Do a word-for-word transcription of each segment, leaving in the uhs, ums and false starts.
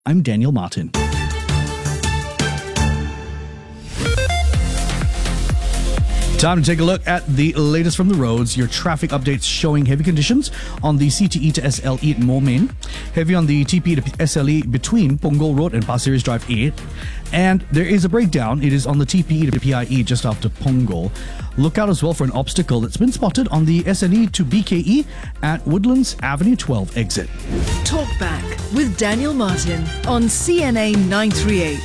I'm Daniel Martin. Time to take a look at the latest from the roads. Your traffic updates showing heavy conditions on the C T E to S L E at Moulmein. Heavy on the T P to S L E between Punggol Road and Pasir Ris Drive eight. And there is a breakdown. It is on the T P E to P I E just after Punggol. Look out as well for an obstacle that's been spotted on the S N E to B K E at Woodlands Avenue twelve exit. Talk Back with Daniel Martin on C N A nine thirty-eight.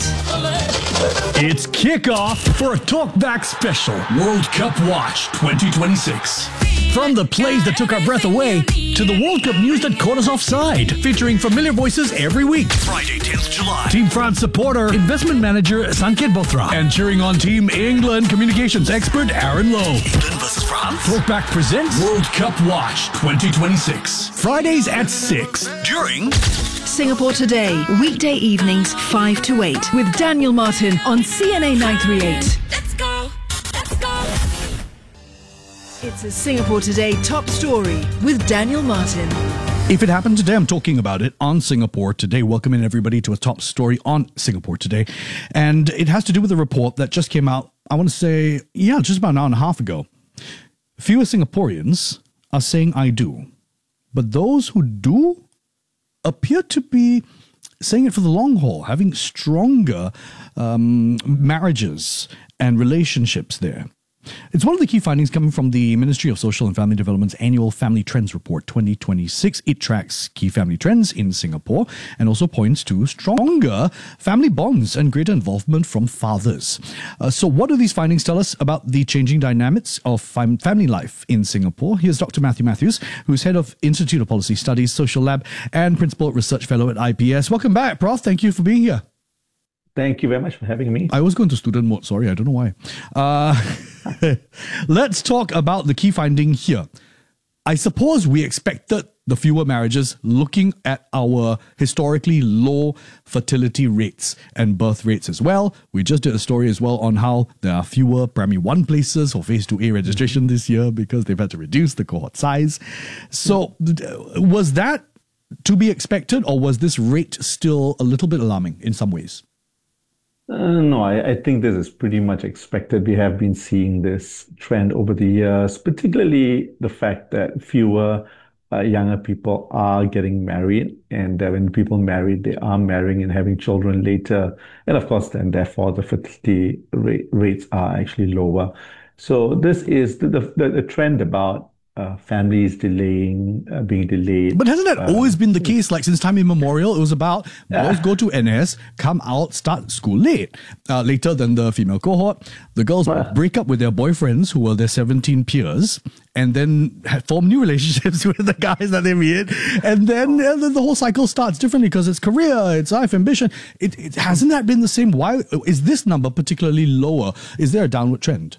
It's kickoff for a Talkback special, World Cup Watch twenty twenty-six. From the plays that took our breath away to the World Cup news that caught us offside, featuring familiar voices every week. Friday, tenth of July. Team France supporter, investment manager Sanket Bothra, and cheering on Team England communications expert Aaron Lowe. England versus France. Talkback presents World Cup Watch twenty twenty-six. Fridays at six during Singapore Today, weekday evenings five to eight with Daniel Martin on C N A nine thirty-eight. Let's go, let's go. It's a Singapore Today top story with Daniel Martin. If it happened today, I'm talking about it on Singapore Today. Welcoming everybody to a top story on Singapore Today. And it has to do with a report that just came out, I want to say, yeah, just about an hour and a half ago. Fewer Singaporeans are saying I do. But those who do appear to be saying it for the long haul, having stronger um, marriages and relationships there. It's one of the key findings coming from the Ministry of Social and Family Development's annual Family Trends Report twenty twenty-six. It tracks key family trends in Singapore and also points to stronger family bonds and greater involvement from fathers. Uh, so what do these findings tell us about the changing dynamics of fam- family life in Singapore? Here's Doctor Matthew Matthews, who's head of Institute of Policy Studies, Social Lab, and Principal Research Fellow at I P S. Welcome back, Professor Thank you for being here. Thank you very much for having me. I was going to student mode. Sorry, I don't know why. Uh, let's talk about the key finding here. I suppose we expected the fewer marriages looking at our historically low fertility rates and birth rates as well. We just did a story as well on how there are fewer primary one places for phase two A registration this year because they've had to reduce the cohort size. So was that to be expected, or was this rate still a little bit alarming in some ways? Uh, no, I, I think this is pretty much expected. We have been seeing this trend over the years, particularly the fact that fewer uh, younger people are getting married, and that when people marry, they are marrying and having children later. And of course, then therefore, the fertility rate, rates are actually lower. So this is the, the, the trend about Uh, families delaying, uh, being delayed. But hasn't that uh, always been the case? Like since time immemorial, it was about boys Yeah. go to N S, come out, start school late, uh, later than the female cohort. The girls Yeah. break up with their boyfriends who were their seventeen peers, and then ha- form new relationships with the guys that they meet, and then, and then the whole cycle starts differently because it's career, it's life, ambition. It, it hasn't that been the same? Why is this number particularly lower? Is there a downward trend?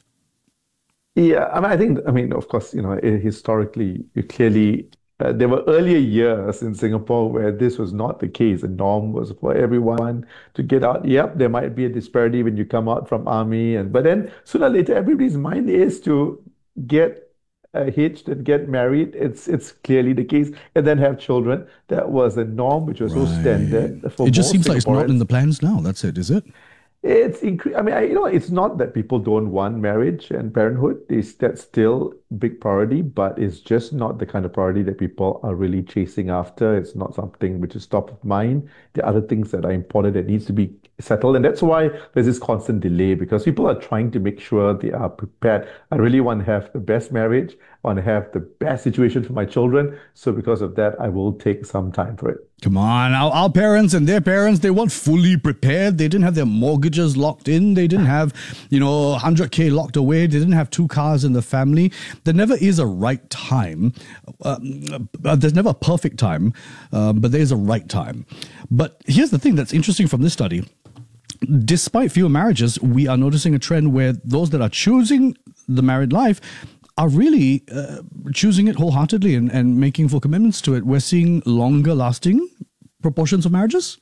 Yeah, I mean, I think, I mean, of course, you know, eh, historically, you clearly, uh, there were earlier years in Singapore where this was not the case. The norm was for everyone to get out. Yep, there might be a disparity when you come out from army, and but then sooner or later, everybody's mind is to get uh, hitched and get married. It's it's clearly the case, and then have children. That was the norm, which was so standard for It just most seems like it's not in Singaporeans. the plans now. That's it, is it? It's incre- I mean, I, you know, it's not that people don't want marriage and parenthood. Is that's still big priority, but it's just not the kind of priority that people are really chasing after. It's not something which is top of mind. There are other things that are important that needs to be settled, and that's why there's this constant delay because people are trying to make sure they are prepared. I really want to have the best marriage. I want to have the best situation for my children. So because of that, I will take some time for it. Come on, our, our parents and their parents, they weren't fully prepared. They didn't have their mortgages locked in. They didn't have, you know, one hundred K locked away. They didn't have two cars in the family. There never is a right time. Um, uh, there's never a perfect time, um, but there's a right time. But here's the thing that's interesting from this study. Despite fewer marriages, we are noticing a trend where those that are choosing the married life are really uh, choosing it wholeheartedly and, and making full commitments to it. We're seeing longer lasting proportions of marriages.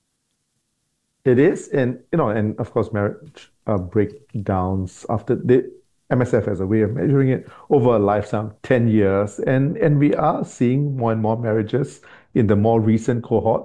It is, and you know, and of course, marriage uh, breakdowns after the M S F has a way of measuring it over a lifetime, ten years, and and we are seeing more and more marriages in the more recent cohorts.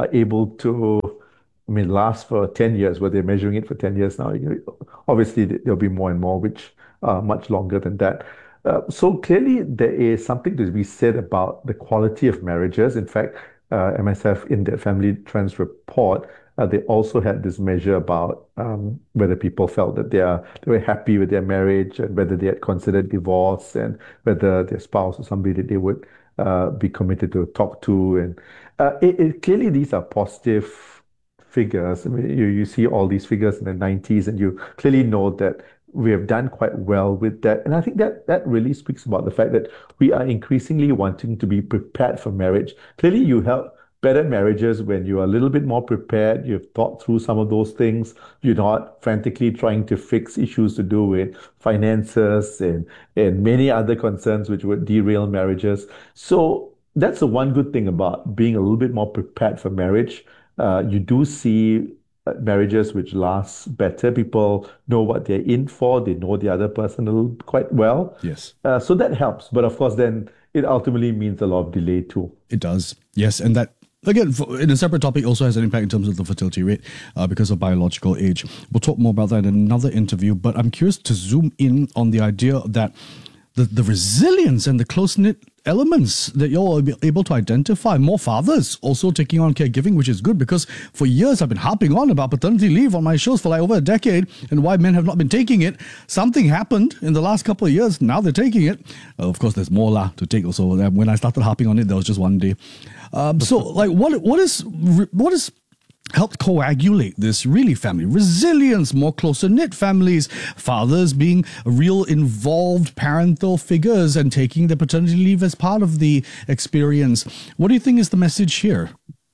are able to, I mean, last for ten years, where they're measuring it for ten years now. You know, obviously, there'll be more and more, which are much longer than that. Uh, so clearly, there is something to be said about the quality of marriages. In fact, uh, M S F in their Family Trends report, uh, they also had this measure about um, whether people felt that they are they were happy with their marriage, and whether they had considered divorce, and whether their spouse or somebody that they would uh, be committed to talk to. And uh, it, it clearly these are positive figures. I mean, you, you see all these figures in the nineties, and you clearly know that we have done quite well with that. And I think that that really speaks about the fact that we are increasingly wanting to be prepared for marriage. Clearly, you help better marriages when you are a little bit more prepared. You've thought through some of those things. You're not frantically trying to fix issues to do with finances and, and many other concerns which would derail marriages. So that's the one good thing about being a little bit more prepared for marriage. Uh, you do see uh, marriages which last better. People know what they're in for. They know the other person a little, quite well. Yes. Uh, so that helps. But of course, then it ultimately means a lot of delay too. It does. Yes. And that, again, for, in a separate topic, also has an impact in terms of the fertility rate uh, because of biological age. We'll talk more about that in another interview. But I'm curious to zoom in on the idea that the, the resilience and the close-knit elements that you're able to identify. More fathers also taking on caregiving, which is good, because for years I've been harping on about paternity leave on my shows for like over a decade and why men have not been taking it. Something happened in the last couple of years. Now they're taking it. Uh, of course, there's more lah to take also. When I started harping on it, there was just one day. Um, so, like, what what is what is helped coagulate this really family resilience, more closer knit families, fathers being real involved parental figures and taking the paternity leave as part of the experience? What do you think is the message here?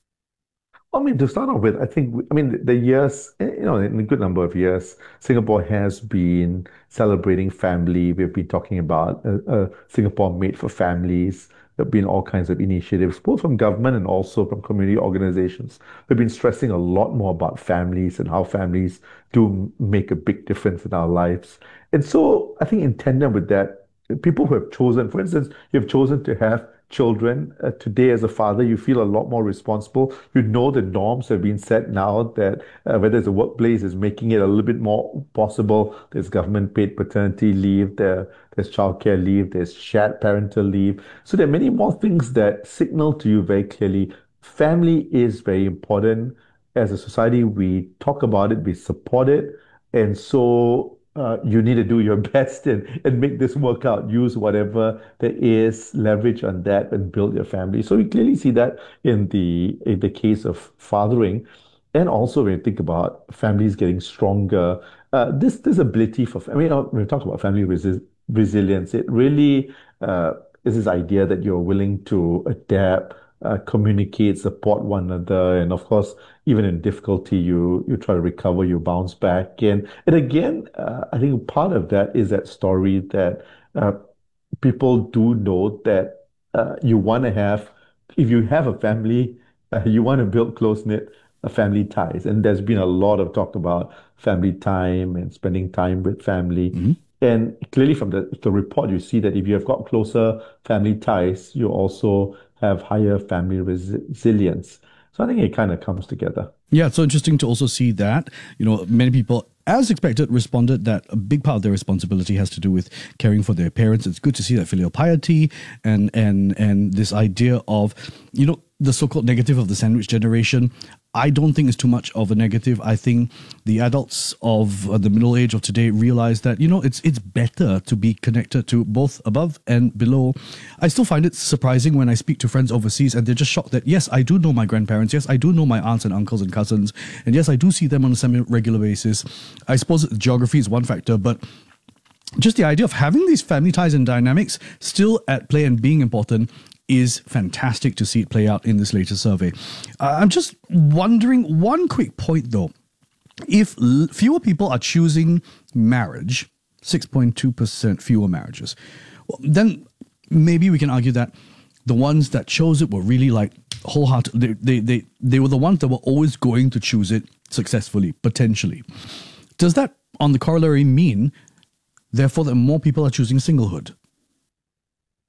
I mean, to start off with, I think, I mean, the years, you know, in a good number of years, Singapore has been celebrating family. We've been talking about uh, uh, Singapore made for families. There have been all kinds of initiatives, both from government and also from community organizations. We've been stressing a lot more about families and how families do make a big difference in our lives. And so I think in tandem with that, people who have chosen, for instance, you've chosen to have children. Uh, today, as a father, you feel a lot more responsible. You know the norms have been set now, that uh, whether it's a workplace is making it a little bit more possible. There's government paid paternity leave, there, there's childcare leave, there's shared parental leave. So there are many more things that signal to you very clearly family is very important. As a society, we talk about it, we support it. And so Uh, you need to do your best and, and make this work out. Use whatever there is, leverage on that, and build your family. So we clearly see that in the in the case of fathering, and also when you think about families getting stronger. Uh, this this ability for I mean, when we talk about family resi resilience, it really uh, is this idea that you're willing to adapt, uh, communicate, support one another, and of course, even in difficulty, you you try to recover, you bounce back. And and again, uh, I think part of that is that story that uh, people do know that uh, you want to have, if you have a family, uh, you want to build close-knit uh, family ties. And there's been a lot of talk about family time and spending time with family. Mm-hmm. And clearly from the, the report, you see that if you have got closer family ties, you also have higher family res resilience. So I think it kind of comes together. Yeah, it's so interesting to also see that, you know, many people, as expected, responded that a big part of their responsibility has to do with caring for their parents. It's good to see that filial piety and and and this idea of, you know, the so-called negative of the sandwich generation. I don't think it's too much of a negative. I think the adults of uh, the middle age of today realize that, you know, it's it's better to be connected to both above and below. I still find it surprising when I speak to friends overseas and they're just shocked that, yes, I do know my grandparents. Yes, I do know my aunts and uncles and cousins. And yes, I do see them on a semi-regular basis. I suppose geography is one factor, but just the idea of having these family ties and dynamics still at play and being important is fantastic to see it play out in this latest survey. Uh, I'm just wondering, one quick point though, if l fewer people are choosing marriage, six point two percent fewer marriages, well, then maybe we can argue that the ones that chose it were really like wholehearted. They, they, they, they were the ones that were always going to choose it successfully, potentially. Does that, on the corollary, mean, therefore, that more people are choosing singlehood?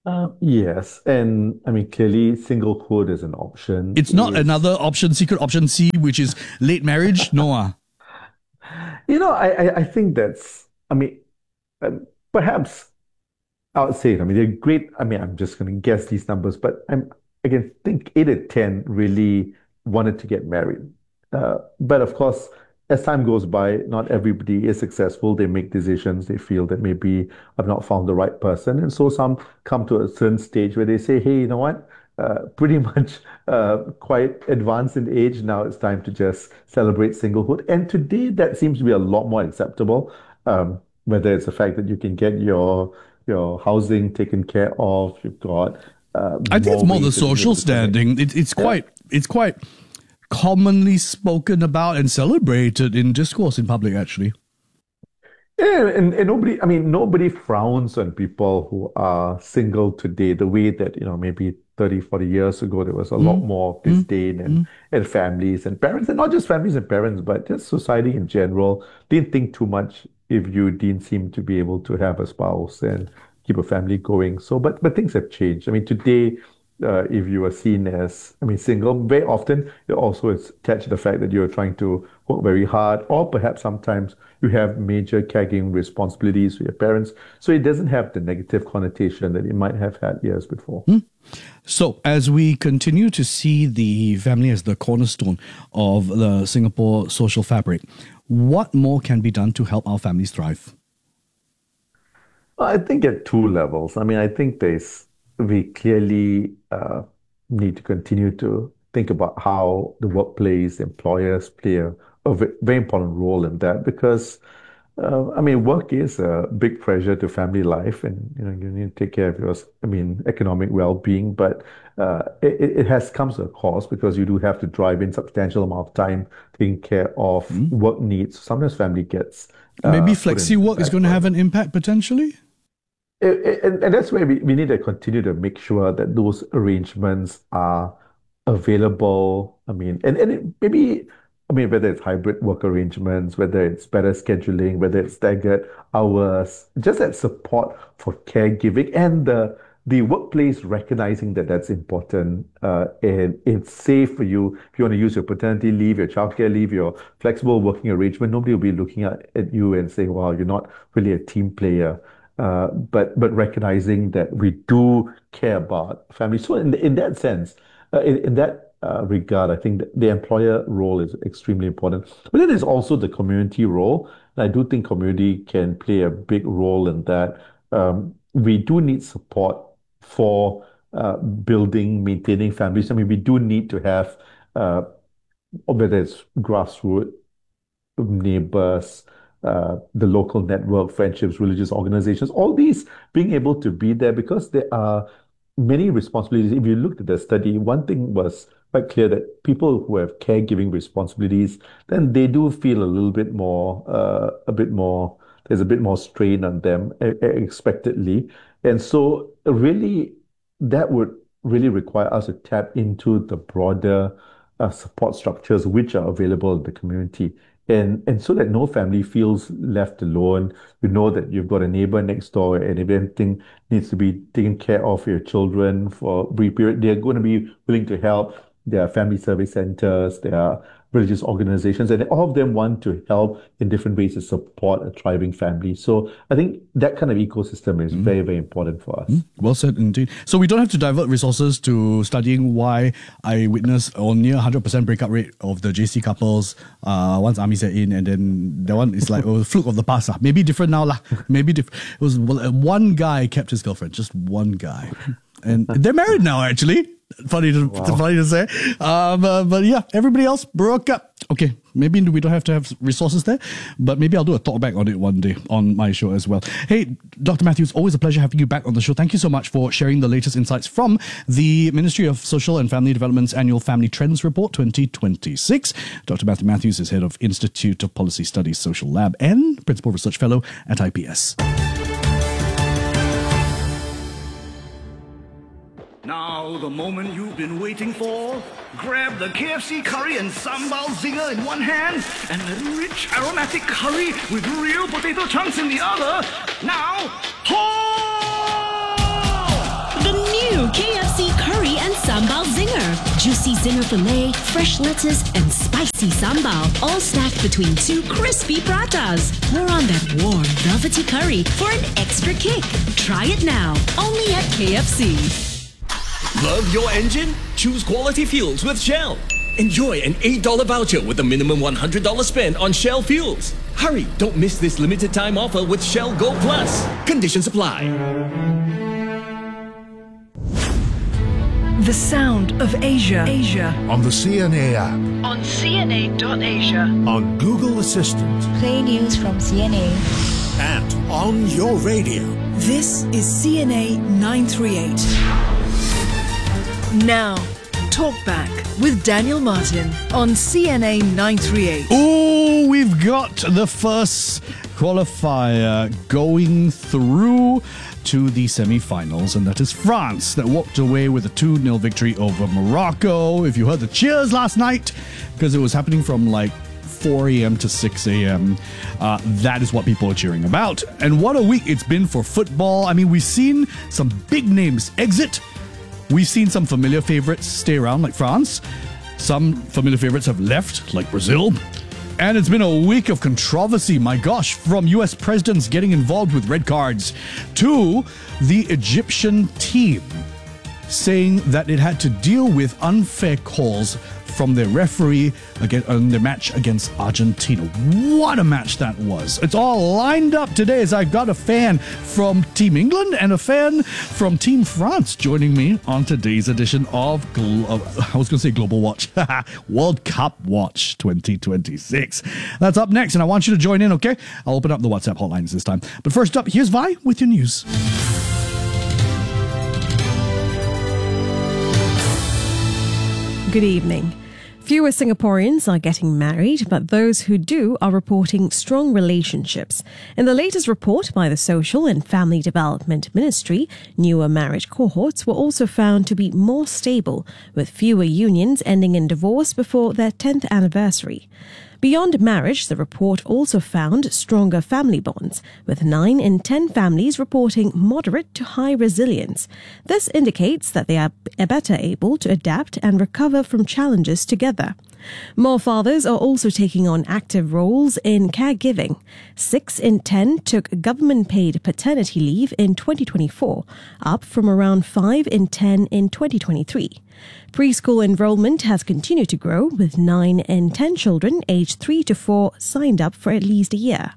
Uh, yes, and I mean clearly singlehood is an option. It's not It's another option, secret option C, which is late marriage. No, ah. you know I I, I think that's I mean um, perhaps I would say I mean they're great. I mean I'm just going to guess these numbers, but I'm again think eight to ten really wanted to get married. Uh, but of course, as time goes by, not everybody is successful. They make decisions. They feel that maybe I've not found the right person, and so some come to a certain stage where they say, "Hey, you know what? Uh, pretty much uh, quite advanced in age now. It's time to just celebrate singlehood." And today, that seems to be a lot more acceptable. Um, whether it's the fact that you can get your your housing taken care of, you've got uh, I think it's more more the ways of being social able to connect. standing. It, it's Yeah. quite, it's quite commonly spoken about and celebrated in discourse in public, actually. Yeah, and, and nobody, I mean, nobody frowns on people who are single today the way that, you know, maybe thirty, forty years ago, there was a lot Mm, more of mm, disdain and, mm. and families and parents, and not just families and parents, but just society in general didn't think too much if you didn't seem to be able to have a spouse and keep a family going. So, but but things have changed. I mean, today, uh, if you are seen as, I mean, single, very often it also is attached to the fact that you're trying to work very hard, or perhaps sometimes you have major caregiving responsibilities for your parents. So it doesn't have the negative connotation that it might have had years before. So, as we continue to see the family as the cornerstone of the Singapore social fabric, what more can be done to help our families thrive? Well, I think at two levels. I mean, I think there's we clearly uh, need to continue to think about how the workplace, employers play a, a ve- very important role in that because uh, I mean, work is a big pressure to family life, and you know you need to take care of your, I mean, economic well-being. But uh, it, it it has comes at a cost because you do have to drive in substantial amount of time taking care of Hmm? work needs. Sometimes family gets Maybe uh, put in flexi the work is back going to have burner. an impact potentially? It- it- And, and that's where we, we need to continue to make sure that those arrangements are available. I mean, and, and it, maybe, I mean, whether it's hybrid work arrangements, whether it's better scheduling, whether it's staggered hours, just that support for caregiving and the the workplace recognizing that that's important uh, and it's safe for you if you want to use your paternity leave, your childcare leave, your flexible working arrangement. Nobody will be looking at, at you and saying, "Wow, you're not really a team player." Uh, but but recognizing that we do care about families. So in in that sense, uh, in, in that uh, regard, I think that the employer role is extremely important. But then there's also the community role. And I do think community can play a big role in that. Um, we do need support for uh, building, maintaining families. I mean, we do need to have, uh, whether it's grassroots neighbors, uh, the local network, friendships, religious organizations, all these being able to be there because there are many responsibilities. If you looked at the study, one thing was quite clear that people who have caregiving responsibilities, then they do feel a little bit more, uh, a bit more, there's a bit more strain on them e- e- expectedly. And so really that would really require us to tap into the broader uh, support structures which are available in the community. And, and so that no family feels left alone. You know that you've got a neighbor next door, and if anything needs to be taken care of for your children for a brief period, they're going to be willing to help. There are family service centers, there are religious organizations, and all of them want to help in different ways to support a thriving family. So I think that kind of ecosystem is very, very important for us. Well said indeed. So we don't have to divert resources to studying why I witnessed a near one hundred percent breakup rate of the J C couples uh, once army set in, and then that one is like a fluke of the past. lah. Maybe different now. lah. Maybe diff- it was well, one guy kept his girlfriend, just one guy. And they're married now, actually. Funny to, Wow. funny to say. Um, uh, but yeah, everybody else broke up. Okay, maybe we don't have to have resources there, but maybe I'll do a talkback on it one day on my show as well. Hey, Doctor Matthews, always a pleasure having you back on the show. Thank you so much for sharing the latest insights from the Ministry of Social and Family Development's annual Family Trends Report twenty twenty-six. Doctor Matthew Matthews is head of Institute of Policy Studies Social Lab and Principal Research Fellow at I P S. Now, the moment you've been waiting for. Grab the K F C curry and sambal zinger in one hand and the rich aromatic curry with real potato chunks in the other. Now, hold! Sambal Zinger. Juicy zinger filet, fresh lettuce, and spicy sambal, all stacked between two crispy pratas. Pour on that warm, velvety curry for an extra kick. Try it now, only at K F C. Love your engine? Choose quality fuels with Shell. Enjoy an eight dollars voucher with a minimum one hundred dollars spend on Shell fuels. Hurry, don't miss this limited time offer with Shell Go Plus. Conditions apply. The sound of Asia. Asia. On the C N A app. On C N A dot Asia. On Google Assistant. Play news from C N A. And on your radio. This is C N A nine three eight. Now, Talk Back with Daniel Martin on C N A nine three eight. Oh, we've got the first qualifier going through to the semi-finals, and that is France that walked away with a two nil victory over Morocco. If you heard the cheers last night, because it was happening from like four a.m. to six a.m. Uh, that is what people are cheering about. And what a week it's been for football. I mean, we've seen some big names exit. We've seen some familiar favorites stay around, like France. Some familiar favorites have left, like Brazil. And it's been a week of controversy, my gosh, from U S presidents getting involved with red cards to the Egyptian team saying that it had to deal with unfair calls from their referee against, on their match against Argentina. What a match that was. It's all lined up today as I got a fan from Team England and a fan from Team France joining me on today's edition of, Glo- I was going to say Global Watch, World Cup Watch twenty twenty-six. That's up next, and I want you to join in, okay? I'll open up the WhatsApp hotlines this time. But first up, here's Vi with your news. Good evening. Fewer Singaporeans are getting married, but those who do are reporting strong relationships. In the latest report by the Social and Family Development Ministry, newer marriage cohorts were also found to be more stable, with fewer unions ending in divorce before their tenth anniversary. Beyond marriage, the report also found stronger family bonds, with nine in ten families reporting moderate to high resilience. This indicates that they are better able to adapt and recover from challenges together. More fathers are also taking on active roles in caregiving. Six in ten took government-paid paternity leave in twenty twenty-four, up from around five in ten in twenty twenty-three. Preschool enrollment has continued to grow, with nine in ten children aged three to four signed up for at least a year.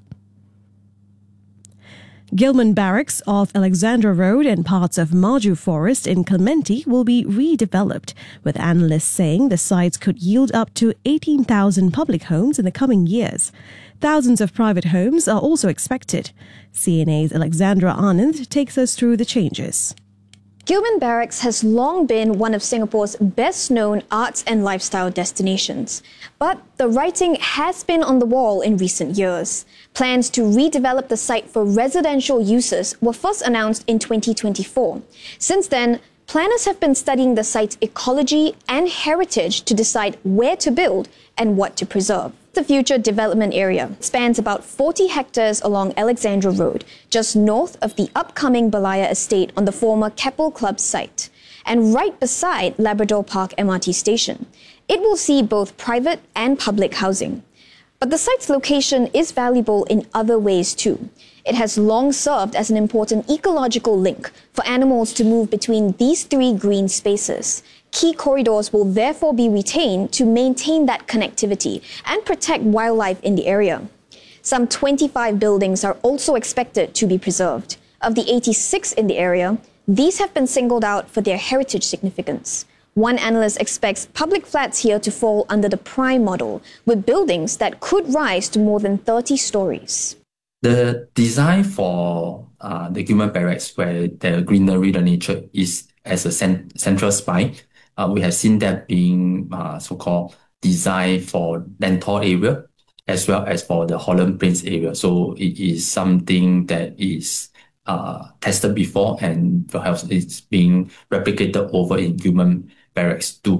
Gillman Barracks off Alexandra Road and parts of Maju Forest in Clementi will be redeveloped, with analysts saying the sites could yield up to eighteen thousand public homes in the coming years. Thousands of private homes are also expected. C N A's Alexandra Anand takes us through the changes. Gillman Barracks has long been one of Singapore's best-known arts and lifestyle destinations. But the writing has been on the wall in recent years. Plans to redevelop the site for residential uses were first announced in twenty twenty-four. Since then, planners have been studying the site's ecology and heritage to decide where to build and what to preserve. The future development area spans about forty hectares along Alexandra Road, just north of the upcoming Balaya estate on the former Keppel Club site, and right beside Labrador Park M R T station. It will see both private and public housing. But the site's location is valuable in other ways too. It has long served as an important ecological link for animals to move between these three green spaces. Key corridors will therefore be retained to maintain that connectivity and protect wildlife in the area. Some twenty-five buildings are also expected to be preserved. Of the eighty-six in the area, these have been singled out for their heritage significance. One analyst expects public flats here to fall under the prime model, with buildings that could rise to more than thirty stories. The design for uh, the Gillman Barracks, where the greenery, the nature is as a cent- central spine, uh, we have seen that being uh, so-called designed for Lentor area as well as for the Holland Plains area. So it is something that is uh, tested before and perhaps it's being replicated over in Gillman Barracks too.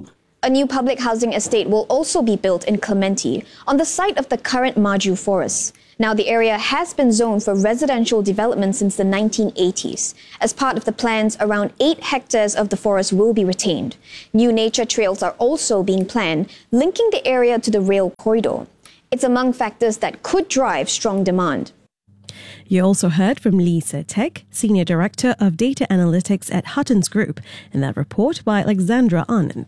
A new public housing estate will also be built in Clementi on the site of the current Maju Forest. Now, the area has been zoned for residential development since the nineteen eighties. As part of the plans, around eight hectares of the forest will be retained. New nature trails are also being planned, linking the area to the rail corridor. It's among factors that could drive strong demand. You also heard from Lisa Tech, Senior Director of Data Analytics at Huttons Group, in that report by Alexandra Anand.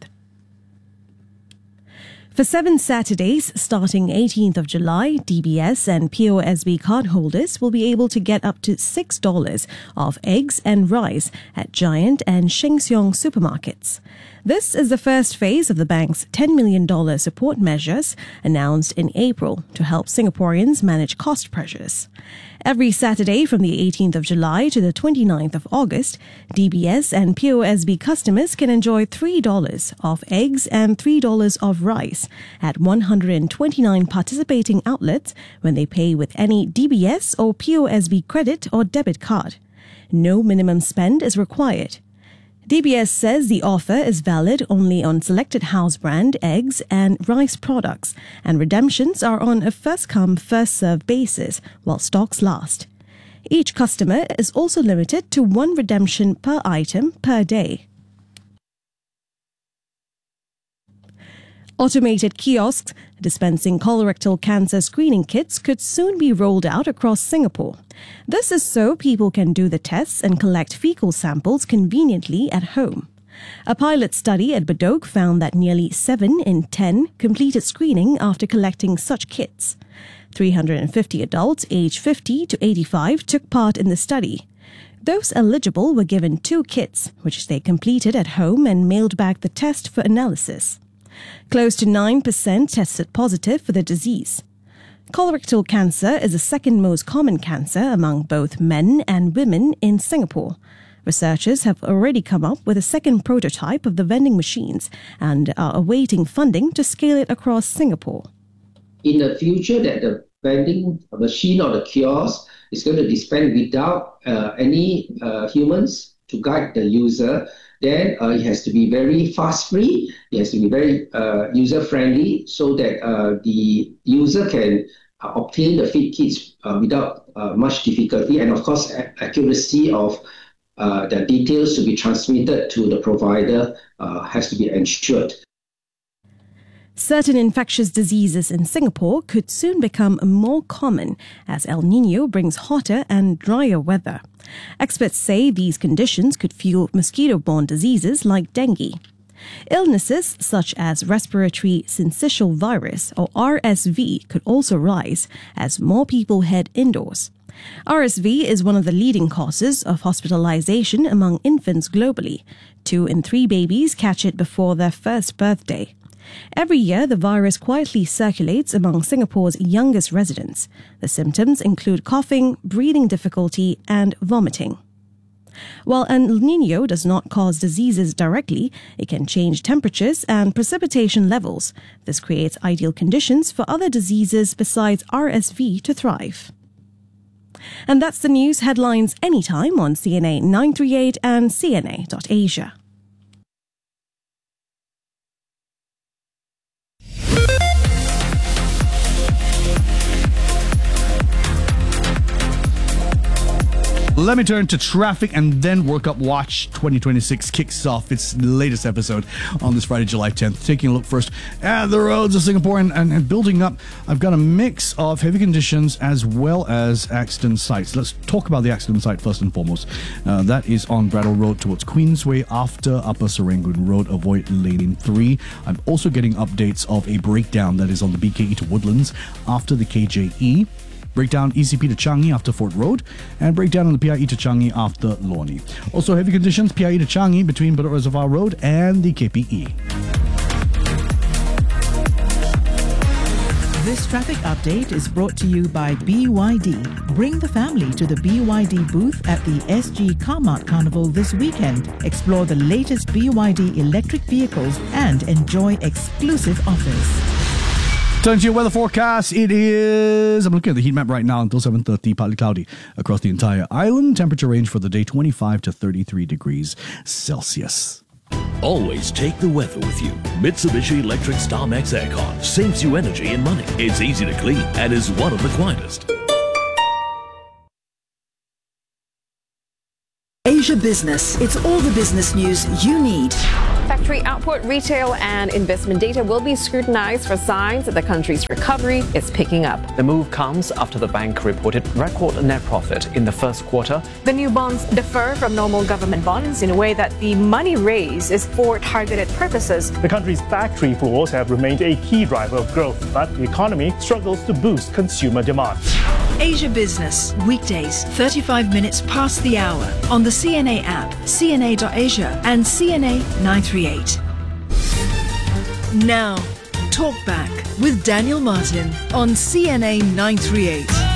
For seven Saturdays, starting eighteenth of July, D B S and P O S B cardholders will be able to get up to six dollars off eggs and rice at Giant and Sheng Siong supermarkets. This is the first phase of the bank's ten million dollars support measures announced in April to help Singaporeans manage cost pressures. Every Saturday from the eighteenth of July to the twenty-ninth of August, D B S and P O S B customers can enjoy three dollars off eggs and three dollars off rice at one hundred twenty-nine participating outlets when they pay with any D B S or P O S B credit or debit card. No minimum spend is required. D B S says the offer is valid only on selected house brand eggs and rice products, and redemptions are on a first-come, first-served basis while stocks last. Each customer is also limited to one redemption per item per day. Automated kiosks dispensing colorectal cancer screening kits could soon be rolled out across Singapore. This is so people can do the tests and collect fecal samples conveniently at home. A pilot study at Bedok found that nearly seven in ten completed screening after collecting such kits. three hundred fifty adults aged fifty to eighty-five took part in the study. Those eligible were given two kits, which they completed at home and mailed back the test for analysis. Close to nine percent tested positive for the disease. Colorectal cancer is the second most common cancer among both men and women in Singapore. Researchers have already come up with a second prototype of the vending machines and are awaiting funding to scale it across Singapore. In the future, that the vending machine or the kiosk is going to dispense without uh, any uh, humans to guide the user, then uh, it has to be very fast-free, it has to be very uh, user-friendly so that uh, the user can uh, obtain the feed kits uh, without uh, much difficulty, and of course a- accuracy of uh, the details to be transmitted to the provider uh, has to be ensured. Certain infectious diseases in Singapore could soon become more common as El Niño brings hotter and drier weather. Experts say these conditions could fuel mosquito-borne diseases like dengue. Illnesses such as respiratory syncytial virus or R S V could also rise as more people head indoors. R S V is one of the leading causes of hospitalization among infants globally. Two in three babies catch it before their first birthday. Every year, the virus quietly circulates among Singapore's youngest residents. The symptoms include coughing, breathing difficulty, and vomiting. While El Niño does not cause diseases directly, it can change temperatures and precipitation levels. This creates ideal conditions for other diseases besides R S V to thrive. And that's the news headlines anytime on C N A nine thirty-eight and C N A dot Asia. Let me turn to traffic, and then World Cup Watch twenty twenty-six kicks off its latest episode on this Friday, July tenth. Taking a look first at the roads of Singapore and, and, and building up, I've got a mix of heavy conditions as well as accident sites. Let's talk about the accident site first and foremost. Uh, that is on Braddell Road towards Queensway after Upper Serangoon Road. Avoid lane three. I'm also getting updates of a breakdown that is on the B K E to Woodlands after the K J E. Breakdown E C P to Changi after Fort Road, and breakdown on the P I E to Changi after Lornie. Also heavy conditions, P I E to Changi between Bedok Reservoir Road and the K P E. This traffic update is brought to you by B Y D. Bring the family to the B Y D booth at the S G Carmart Carnival this weekend. Explore the latest B Y D electric vehicles and enjoy exclusive offers. Turn to your weather forecast. It is, I'm looking at the heat map right now until seven thirty, partly cloudy across the entire island. Temperature range for the day twenty-five to thirty-three degrees Celsius. Always take the weather with you. Mitsubishi Electric StarMax Aircon saves you energy and money. It's easy to clean and is one of the quietest. Asia Business. It's all the business news you need. Factory output, retail and investment data will be scrutinized for signs that the country's recovery is picking up. The move comes after the bank reported record net profit in the first quarter. The new bonds differ from normal government bonds in a way that the money raised is for targeted purposes. The country's factory floors have remained a key driver of growth, but the economy struggles to boost consumer demand. Asia Business, weekdays, thirty-five minutes past the hour on the C N A app, C N A dot Asia and C N A nine three eight. Now, Talk Back with Daniel Martin on C N A nine three eight.